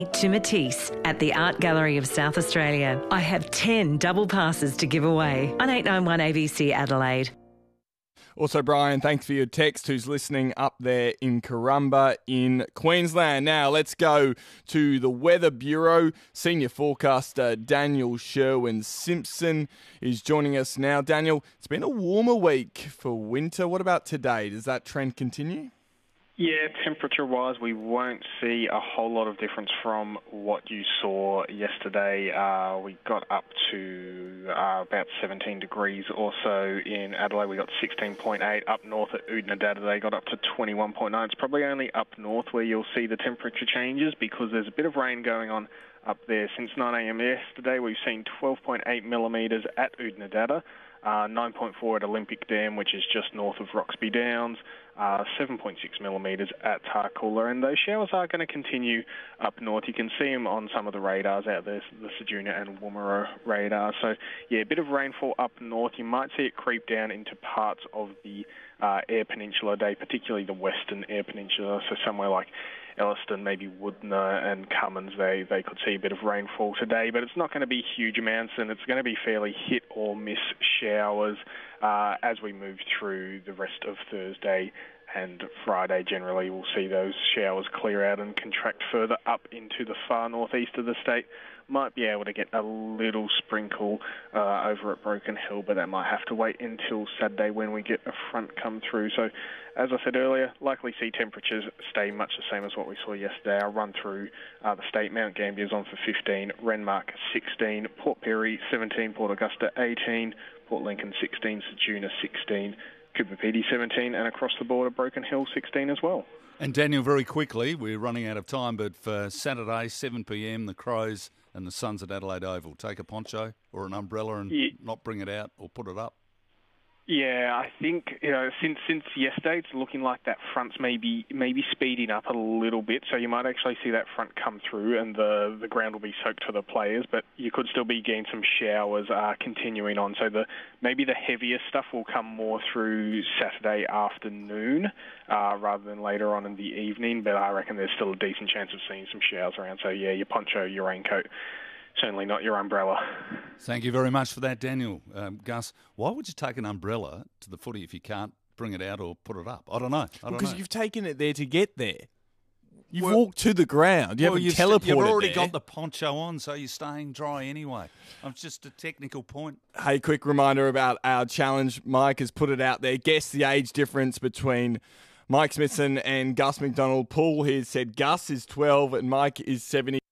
To Matisse at the Art Gallery of South Australia. I have 10 double passes to give away on 891 ABC Adelaide. Also, Brian, thanks for your text, who's listening up there in Corumba in Queensland. Now, let's go to the Weather Bureau. Senior forecaster Daniel Sherwin-Simpson is joining us now. Daniel, it's been a warmer week for winter. What about today? Does that trend continue? Yeah, temperature-wise, we won't see a whole lot of difference from what you saw yesterday. We got up to about 17 degrees or so in Adelaide. We got 16.8 up north at Oodnadatta. They got up to 21.9. It's probably only up north where you'll see the temperature changes because there's a bit of rain going on up there. Since 9 a.m. yesterday, we've seen 12.8 millimetres at Oodnadatta. 9.4 at Olympic Dam, which is just north of Roxby Downs, 7.6 millimetres at Tarcoola, and those showers are going to continue up north. You can see them on some of the radars out there, the Ceduna and Woomera radar. So, yeah, a bit of rainfall up north. You might see it creep down into parts of the Eyre Peninsula Day, particularly the Western Eyre Peninsula, so somewhere like Elliston, maybe Woodner and Cummins, they could see a bit of rainfall today, but it's not going to be huge amounts, and it's going to be fairly hit or miss showers as we move through the rest of Thursday and Friday. Generally, we'll see those showers clear out and contract further up into the far northeast of the state. Might be able to get a little sprinkle over at Broken Hill, but that might have to wait until Saturday when we get a front come through. So, as I said earlier, likely see temperatures stay much the same as what we saw yesterday. I'll run through the state. Mount Gambier's on for 15, Renmark 16, Port Perry 17, Port Augusta 18, Port Lincoln 16, Ceduna 16, Cooper Pedy 17, and across the border, Broken Hill 16 as well. And Daniel, very quickly, we're running out of time, but for Saturday, 7 p.m, the Crows and the Suns at Adelaide Oval. Take a poncho or an umbrella and not bring it out or put it up. Yeah, I think since yesterday, it's looking like that front's maybe speeding up a little bit. So you might actually see that front come through, and the ground will be soaked for the players. But you could still be getting some showers continuing on. So maybe the heavier stuff will come more through Saturday afternoon rather than later on in the evening. But I reckon there's still a decent chance of seeing some showers around. So yeah, your poncho, your raincoat. Certainly not your umbrella. Thank you very much for that, Daniel. Gus, why would you take an umbrella to the footy if you can't bring it out or put it up? I don't know. Because you've taken it there to get there. You've walked to the ground. You've teleported You've already there. got the poncho on, so you're staying dry anyway. It's just a technical point. Hey, quick reminder about our challenge. Mike has put it out there. Guess the age difference between Mike Smithson and Gus McDonald. Paul here said Gus is 12 and Mike is 70.